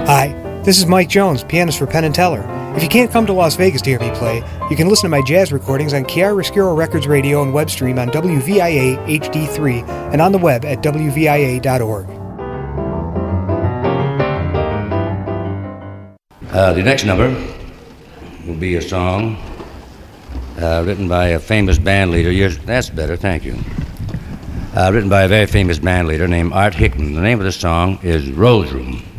Hi, this is Mike Jones, pianist for Penn and Teller. If you can't come to Las Vegas to hear me play, you can listen to my jazz recordings on Chiaroscuro Records Radio and web stream on WVIA HD3 and on the web at WVIA.org. The next number will be a song written by a famous band leader. That's better, thank you. Written by a very famous band leader named Art Hickman. The name of the song is Rose Room.